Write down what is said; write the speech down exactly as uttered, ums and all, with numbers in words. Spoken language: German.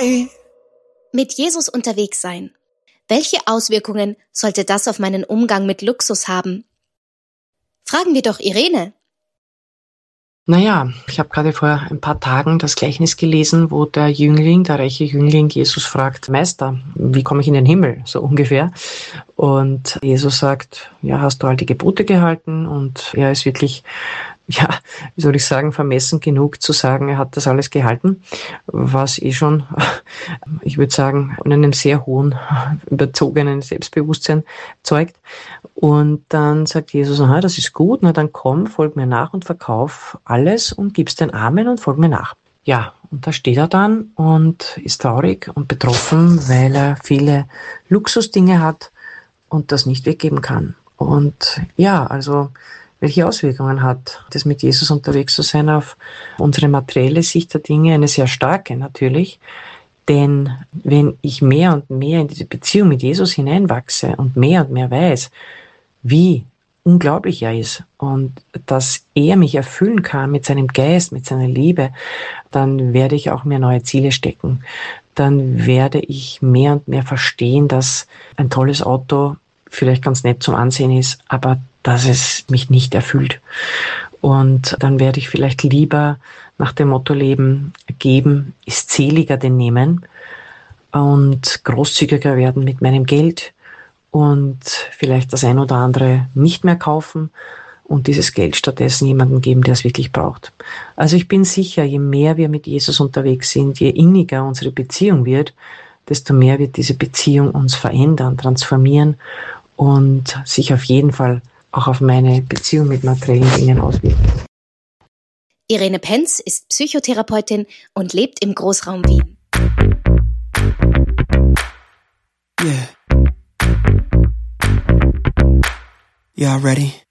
way. Mit Jesus unterwegs sein. Welche Auswirkungen sollte das auf meinen Umgang mit Luxus haben? Fragen wir doch Irene. Naja, ich habe gerade vor ein paar Tagen das Gleichnis gelesen, wo der Jüngling, der reiche Jüngling, Jesus fragt, Meister, wie komme ich in den Himmel, so ungefähr. Und Jesus sagt, ja, hast du all die Gebote gehalten? Und er ist wirklich, ja, wie soll ich sagen, vermessen genug zu sagen, er hat das alles gehalten, was eh schon, ich würde sagen, in einem sehr hohen, überzogenen Selbstbewusstsein zeugt. Und dann sagt Jesus, aha, das ist gut, na dann komm, folg mir nach und verkauf alles und gib's den Armen und folg mir nach. Ja, und da steht er dann und ist traurig und betroffen, weil er viele Luxusdinge hat und das nicht weggeben kann. Und ja, also welche Auswirkungen hat das, mit Jesus unterwegs zu sein, auf unsere materielle Sicht der Dinge? Eine sehr starke natürlich. Denn wenn ich mehr und mehr in diese Beziehung mit Jesus hineinwachse und mehr und mehr weiß, wie unglaublich er ist und dass er mich erfüllen kann mit seinem Geist, mit seiner Liebe, dann werde ich auch mehr neue Ziele stecken. Dann werde ich mehr und mehr verstehen, dass ein tolles Auto vielleicht ganz nett zum Ansehen ist, aber dass es mich nicht erfüllt. Und dann werde ich vielleicht lieber nach dem Motto leben, geben ist seliger denn nehmen und großzügiger werden mit meinem Geld und vielleicht das ein oder andere nicht mehr kaufen und dieses Geld stattdessen jemandem geben, der es wirklich braucht. Also ich bin sicher, je mehr wir mit Jesus unterwegs sind, je inniger unsere Beziehung wird, desto mehr wird diese Beziehung uns verändern, transformieren und sich auf jeden Fall auch auf meine Beziehung mit materiellen Dingen auswirken. Irene Penz ist Psychotherapeutin und lebt im Großraum Wien. Yeah. Yeah, ready?